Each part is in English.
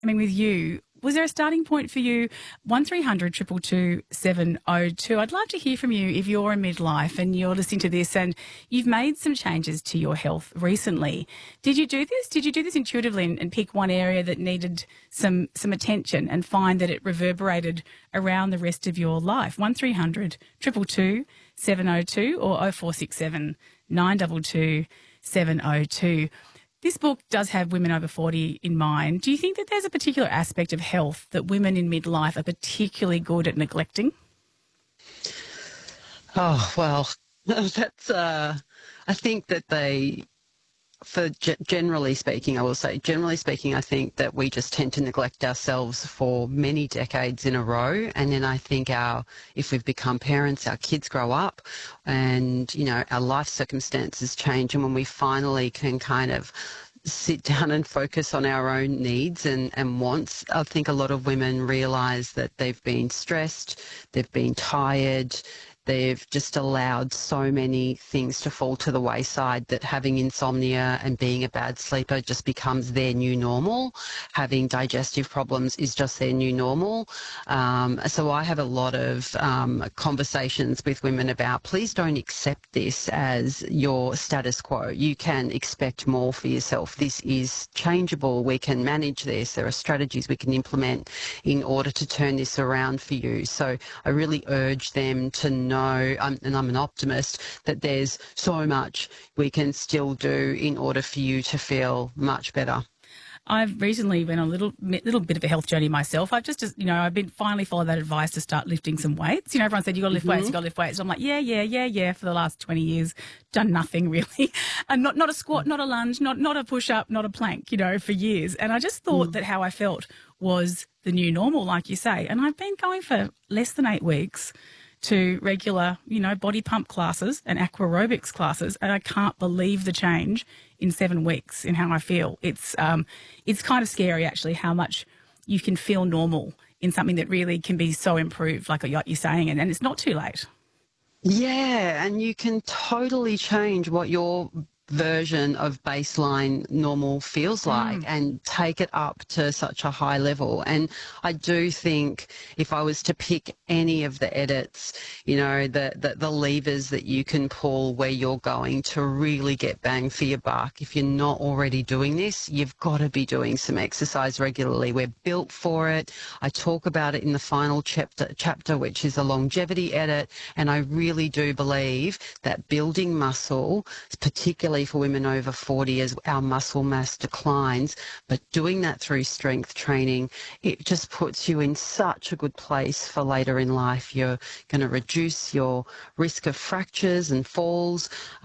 I mean, with you, was there a starting point for you? 1300 222 702. I'd love to hear from you if you're in midlife and you're listening to this and you've made some changes to your health recently. Did you do this? Did you do this intuitively and pick one area that needed some attention and find that it reverberated around the rest of your life? 1300 222 702 or 0467 922 702. This book does have women over 40 in mind. Do you think that there's a particular aspect of health that women in midlife are particularly good at neglecting? Oh, well, that's, I think that generally speaking, I think that we just tend to neglect ourselves for many decades in a row. And then I think if we've become parents, our kids grow up and, our life circumstances change. And when we finally can kind of sit down and focus on our own needs and wants, I think a lot of women realise that they've been stressed, they've been tired, they've just allowed so many things to fall to the wayside that having insomnia and being a bad sleeper just becomes their new normal. Having digestive problems is just their new normal. So I have a lot of conversations with women about, please don't accept this as your status quo. You can expect more for yourself. This is changeable. We can manage this. There are strategies we can implement in order to turn this around for you. So I really urge them to know, and I'm an optimist, that there's so much we can still do in order for you to feel much better. I've recently been on a little bit of a health journey myself. I've I've been finally followed that advice to start lifting some weights. Everyone said, you got to lift weights, you got to lift weights. So I'm like, yeah, for the last 20 years, done nothing really. And not a squat, not a lunge, not a push-up, not a plank, for years. And I just thought that how I felt was the new normal, like you say. And I've been going for less than 8 weeks to regular, body pump classes and aqua aerobics classes, and I can't believe the change in 7 weeks in how I feel. It's kind of scary, actually, how much you can feel normal in something that really can be so improved, like you're saying, and it's not too late. Yeah, and you can totally change what your version of baseline normal feels like and take it up to such a high level. And I do think if I was to pick any of the edits, the levers that you can pull where you're going to really get bang for your buck, if you're not already doing this, you've got to be doing some exercise regularly. We're built for it. I talk about it in the final chapter, which is a longevity edit. And I really do believe that building muscle, particularly for women over 40 as our muscle mass declines, but doing that through strength training, it just puts you in such a good place for later in life. You're going to reduce your risk of fractures and falls.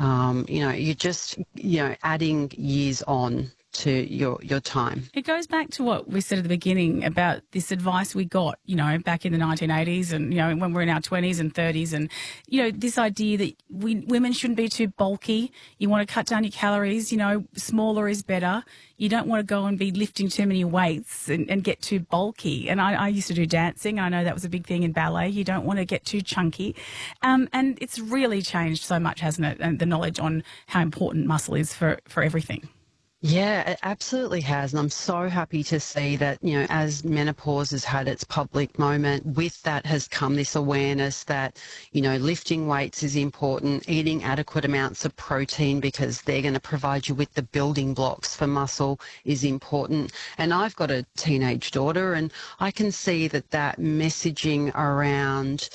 You're just, adding years on to your time. It goes back to what we said at the beginning about this advice we got, back in the 1980s and, when we're in our 20s and 30s and, this idea that women shouldn't be too bulky. You want to cut down your calories, smaller is better. You don't want to go and be lifting too many weights and get too bulky. And I used to do dancing. I know that was a big thing in ballet. You don't want to get too chunky. And it's really changed so much, hasn't it? And the knowledge on how important muscle is for everything. Yeah, it absolutely has. And I'm so happy to see that, as menopause has had its public moment, with that has come this awareness that, lifting weights is important, eating adequate amounts of protein because they're going to provide you with the building blocks for muscle is important. And I've got a teenage daughter and I can see that messaging around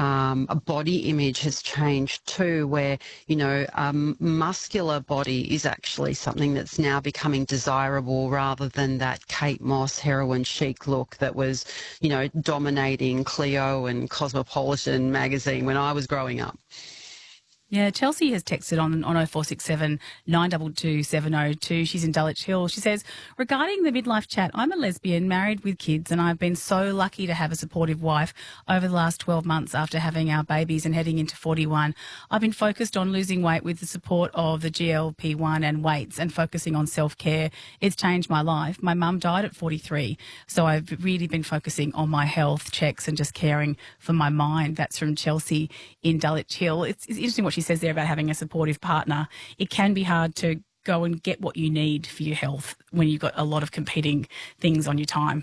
a body image has changed too, where, a muscular body is actually something that's now becoming desirable rather than that Kate Moss heroin chic look that was, dominating Clio and Cosmopolitan magazine when I was growing up. Yeah, Chelsea has texted on 0467 922 702. She's in Dulwich Hill. She says, regarding the midlife chat, I'm a lesbian, married with kids, and I've been so lucky to have a supportive wife over the last 12 months after having our babies and heading into 41. I've been focused on losing weight with the support of the GLP-1 and weights and focusing on self-care. It's changed my life. My mum died at 43, so I've really been focusing on my health checks and just caring for my mind. That's from Chelsea in Dulwich Hill. It's interesting what she says there about having a supportive partner. It can be hard to go and get what you need for your health when you've got a lot of competing things on your time.